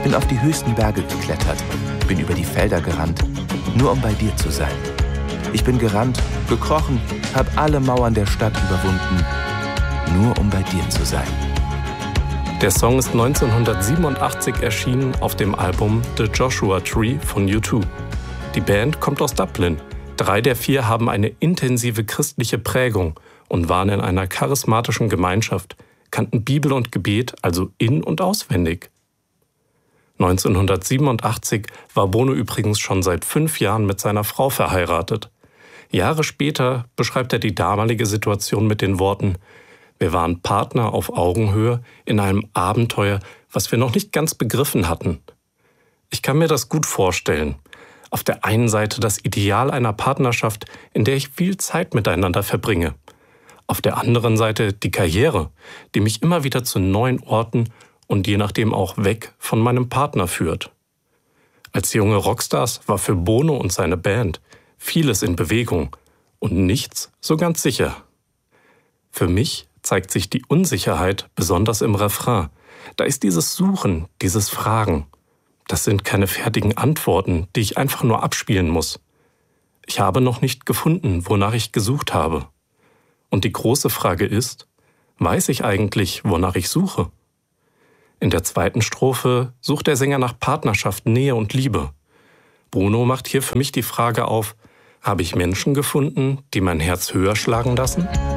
bin auf die höchsten Berge geklettert, bin über die Felder gerannt, nur um bei dir zu sein. Ich bin gerannt, gekrochen, hab alle Mauern der Stadt überwunden, nur um bei dir zu sein. Der Song ist 1987 erschienen auf dem Album The Joshua Tree von U2. Die Band kommt aus Dublin. 3 der 4 haben eine intensive christliche Prägung und waren in einer charismatischen Gemeinschaft, kannten Bibel und Gebet also in- und auswendig. 1987 war Bono übrigens schon seit 5 Jahren mit seiner Frau verheiratet. Jahre später beschreibt er die damalige Situation mit den Worten: Wir waren Partner auf Augenhöhe in einem Abenteuer, was wir noch nicht ganz begriffen hatten. Ich kann mir das gut vorstellen. Auf der einen Seite das Ideal einer Partnerschaft, in der ich viel Zeit miteinander verbringe. Auf der anderen Seite die Karriere, die mich immer wieder zu neuen Orten und je nachdem auch weg von meinem Partner führt. Als junge Rockstars war für Bono und seine Band vieles in Bewegung und nichts so ganz sicher. Für mich zeigt sich die Unsicherheit besonders im Refrain. Da ist dieses Suchen, dieses Fragen. Das sind keine fertigen Antworten, die ich einfach nur abspielen muss. Ich habe noch nicht gefunden, wonach ich gesucht habe. Und die große Frage ist, weiß ich eigentlich, wonach ich suche? In der zweiten Strophe sucht der Sänger nach Partnerschaft, Nähe und Liebe. Bono macht hier für mich die Frage auf: Habe ich Menschen gefunden, die mein Herz höher schlagen lassen?